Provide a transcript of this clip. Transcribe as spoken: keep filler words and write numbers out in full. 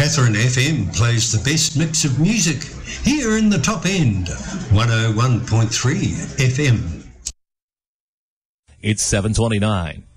Catherine F M plays the best mix of music here in the top end, one oh one point three F M. It's seven twenty-nine.